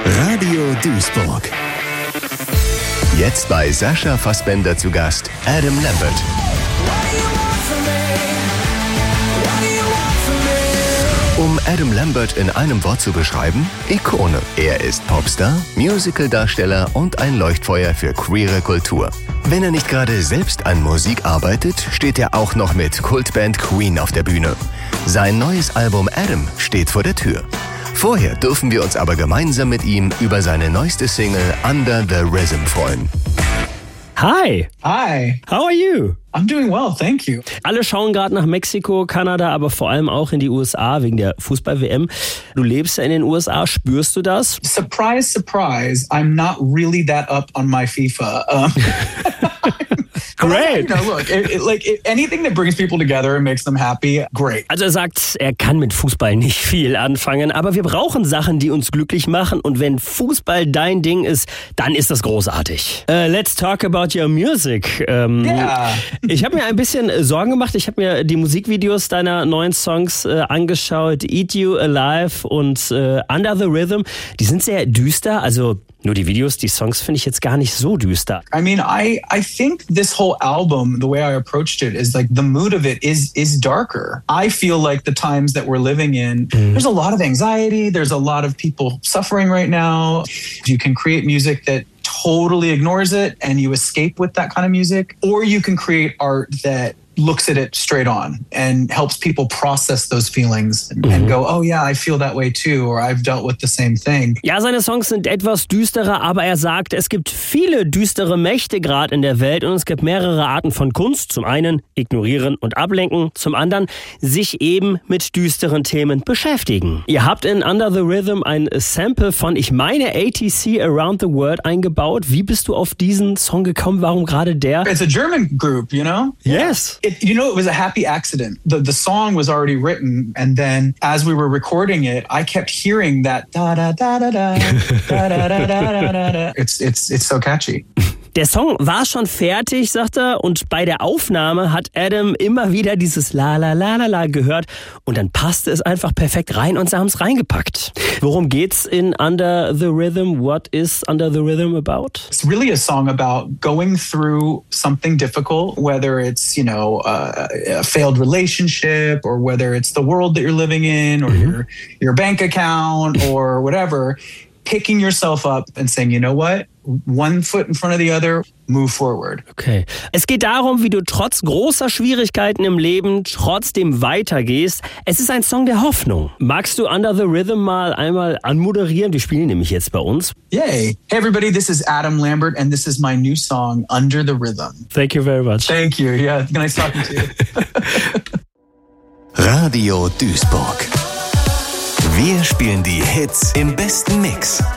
Radio Duisburg. Jetzt bei Sascha Fassbender zu Gast Adam Lambert. Um Adam Lambert in einem Wort zu beschreiben: Ikone. Er ist Popstar, Musicaldarsteller und ein Leuchtfeuer für queere Kultur. Wenn er nicht gerade selbst an Musik arbeitet, steht er auch noch mit Kultband Queen auf der Bühne. Sein neues Album Adam steht vor der Tür. Vorher dürfen wir uns aber gemeinsam mit ihm über seine neueste Single Under the Rhythm freuen. Hi. Hi. How are you? I'm doing well, thank you. Alle schauen gerade nach Mexiko, Kanada, aber vor allem auch in die USA wegen der Fußball-WM. Du lebst ja in den USA, spürst du das? Surprise, surprise, I'm not really that up on my FIFA. Great. Look, anything that brings people together and makes them happy, great. Also er sagt, er kann mit Fußball nicht viel anfangen, aber wir brauchen Sachen, die uns glücklich machen, und wenn Fußball dein Ding ist, dann ist das großartig. Let's talk about your music. Yeah. Ich habe mir ein bisschen Sorgen gemacht. Ich habe mir die Musikvideos deiner neuen Songs angeschaut. Eat You Alive und Under the Rhythm. Die sind sehr düster. Also nur die Videos, die Songs finde ich jetzt gar nicht so düster. I mean, I think this whole album, the way I approached it, is like the mood of it is darker. I feel like the times that we're living in, there's a lot of anxiety. There's a lot of people suffering right now. You can create music that totally ignores it and you escape with that kind of music, or you can create art that looks at it straight on and helps people process those feelings and go, oh yeah, I feel that way too, or I've dealt with the same thing. Ja, seine Songs sind etwas düsterer, aber er sagt, es gibt viele düstere Mächte gerade in der Welt und es gibt mehrere Arten von Kunst. Zum einen ignorieren und ablenken, zum anderen sich eben mit düsteren Themen beschäftigen. Ihr habt in Under the Rhythm ein Sample von, ich meine, ATC Around the World eingebaut. Wie bist du auf diesen Song gekommen? Warum gerade der? It's a German group, you know? Yes. It was a happy accident. The song was already written, and then as we were recording it, I kept hearing that da da da da da da da da da da da. It's so catchy. Der Song war schon fertig, sagt er, und bei der Aufnahme hat Adam immer wieder dieses La La La La La gehört und dann passte es einfach perfekt rein und sie haben es reingepackt. Worum geht's in Under the Rhythm? What is Under the Rhythm about? It's really a song about going through something difficult, whether it's, a failed relationship, or whether it's the world that you're living in, or your bank account, or whatever. Picking yourself up and saying, you know what? One foot in front of the other, move forward. Okay. Es geht darum, wie du trotz großer Schwierigkeiten im Leben trotzdem weitergehst. Es ist ein Song der Hoffnung. Magst du Under the Rhythm mal einmal anmoderieren? Die spielen nämlich jetzt bei uns. Yay. Hey everybody, this is Adam Lambert and this is my new song, Under the Rhythm. Thank you very much. Thank you. Yeah, nice talking to you. Radio Duisburg. Wir spielen die Hits im besten Mix.